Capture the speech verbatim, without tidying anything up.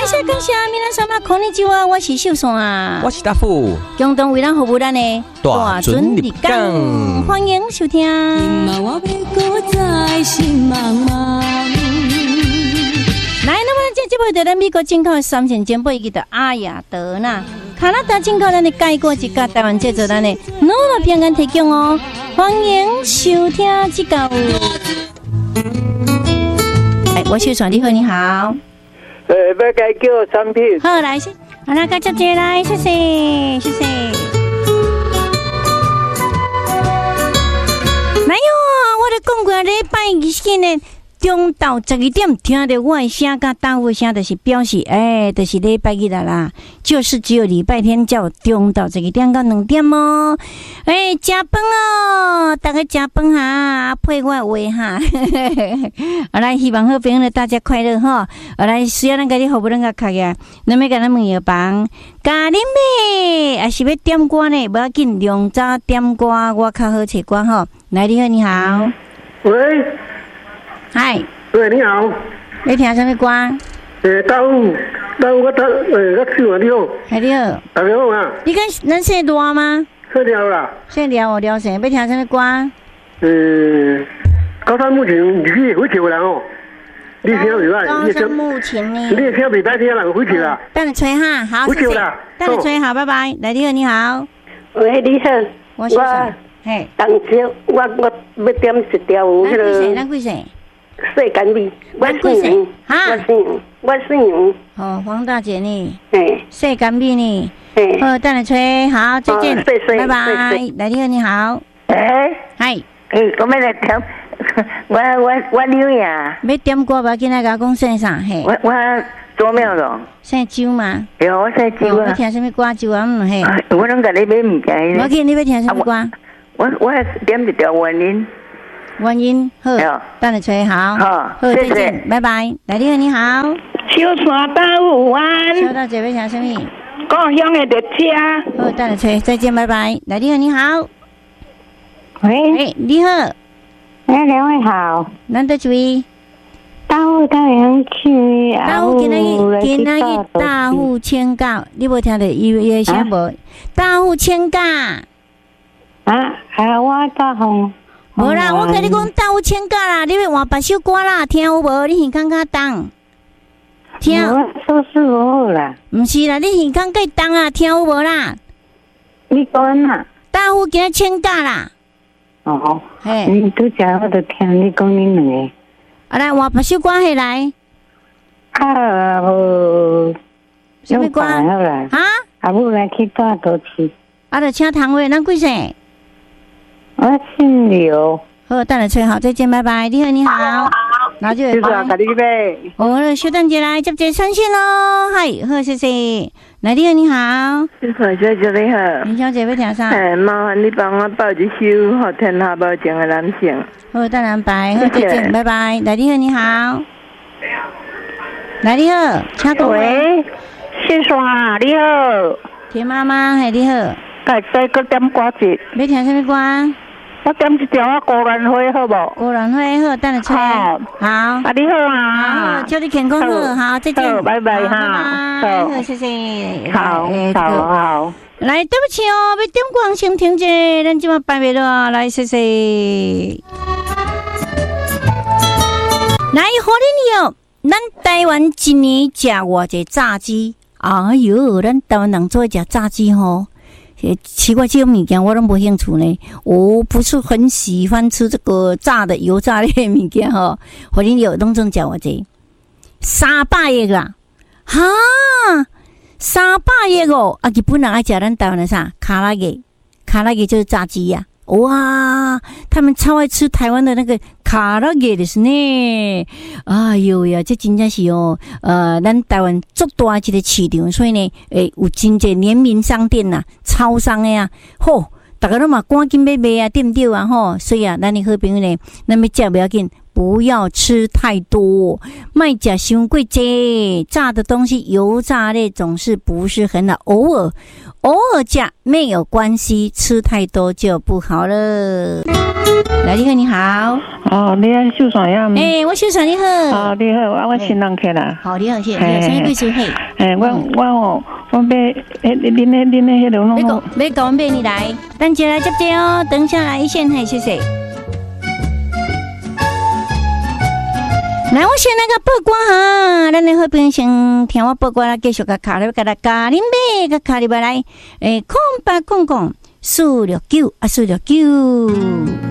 谢感谢皆様こんにちは，我是秀山啊， 我是大富， 共同为咱服务咱的大准立港， 欢迎收听。来，那么这节目在咱美国进口的三线节目，伊叫阿雅德纳，加拿大进口咱的改过一家台湾制作咱的努力平安提供哦，欢迎收听这个。哎，我秀爽，你好，你好。 呃，要该叫产品。 好，来先，好啦，该接接来，谢谢，谢谢。来哟，我咧讲过礼拜日呢。中昼十二點聽到我的聲甲打呼聲，就是表示，哎，就是禮拜日啦啦，就是只有禮拜天才有中晝十二點到兩點哦。哎，食飯哦，大家食飯哈，配我的話哈。好來，希望好朋友大家快樂哈。好來，需要咱家己服務咱個客呀，咱要甲咱問藥房，咖喱妹，還是要點歌呢？不要緊，量早點歌，我較好找歌哈。來，你好，你好。 喂。 嗨， 喂，你好。 你听什么歌？ 诶，大户，大户，我大，诶，我秀啊，你好。 哎，你好。 大家好啊。 你跟咱姓廖吗？ 姓廖啦。 姓廖，我廖谁？要听什么歌？ 诶，高山目前你会唱人哦。你听袂歹？ 高山目前呢？ 你听袂歹听人会唱啦。 等你吹哈，好， 会唱啦。 等你吹好，拜拜。来，你好，你好。 喂，你好。 我是谁？嘿。 当时我我要点一条迄个。 咱几岁？咱几岁？ 细干米，我姓杨，我姓杨，我姓杨。 哦，黄大姐呢？ 嘿， 细干米呢？ 嘿， 好，等你吹，好，再见， 哦、 拜拜。来，你好，你好。 诶， 嗨， 诶，我们来听，我我我刘呀。 要点歌吧？今仔甲讲姓啥？嘿， 我我做咩咯？ 姓周嘛？ 有，我姓周啊。 要听什么歌？周啊，嗯嘿。 我拢甲你买物件。 我见你要听什么歌？ 我我点一条原因。 原因好，等你吹好， 好， 再见，拜拜。来，你好，你好。 小山大有安。 小大姐要听什么？ 故乡的列车。 好，等你吹，再见，拜拜。来，你好，你好。 喂， 哎，你好。 哎，两位好。 咱在注意。 大户到阳去， 大户今仔日今仔日大户请假，你无听到伊伊啥无？大户请假。 啊，啊，我大红。 无啦，我跟你讲，大有请假啦，你要换别首歌啦，听有无？你耳孔较重，听。 我收拾无好啦。 毋是啦，你耳孔较重啊，听有无啦？ 你讲啊？ 大有今日请假啦。 哦。 嘿。 你拄则我著听你讲恁两个。 啊来，换别首歌下来。 啊，无。 什么歌？ 啊？啊，母来去带多次。 啊，著请唐话，咱几岁？ 我姓刘。 好，等下吹好，再见，拜拜。你好，你好。那就谢谢啊，你呗。 我小等姐来接接上线喽，嗨，好，谢谢。来，你好，你好。 谢谢小姐你好。 林小姐要听啥？ 哎，麻烦你帮我报一首好天下无情的男性。 好，等下拜，好，再见，拜拜。来，你好，你好。来，你好，请讲。 喂，谢爽啊，你好。 田妈妈，嘿，你好。 该再搁点歌一。 要听什么歌？ 我点一条啊，孤兰花好无？ 孤兰花好，等下吹。好。 啊，你好啊。 好，祝你健康好，好，再见。 好，拜拜哈。 好，好，谢谢。 好，好，好。 来，对不起哦，要点歌先停者，咱即马拜拜了，来，谢谢。来，好恁哟，咱台湾一年食偌济炸鸡，哎哟，咱台湾人做食炸鸡吼。奇怪，这种物件我都没兴趣呢。我不是很喜欢吃这个炸的油炸类的物件哈。或者有拢总叫我这三百亿啦，哈，三百亿哦！啊，日本人爱吃咱台湾的啥卡拉鸡，卡拉鸡就是炸鸡呀、啊。哇，他们超爱吃台湾的那个卡拉鸡的是呢。哎呦呀，这真正是哦，呃，咱台湾足大一个市场，所以呢，诶，有真济联名商店呐、啊、超商的啊，吼，大家都嘛赶紧买买啊，对不对啊？吼，所以啊，咱的好朋友呢，咱要食不要紧，不要吃太多，卖食伤过济，炸的东西油炸类总是不是很好，偶尔偶尔吃没有关系，吃太多就不好了。来，你好，你好。 哦，你好，秀爽呀。 哎、欸，我秀爽你好。 哦，你好，我我新人客啦。 好，你好，谢谢。什么贵姓？嘿。 哎，我我哦，我买诶，恁恁恁迄个拢。 要要讲买你来，等下来接接哦，等下来一线，嘿，谢谢。来，我先那个报歌哈，咱的好朋友先听我报歌啦，继续甲卡咧，甲咱家林买甲卡里边来，诶，空八空空四六九啊，四六九。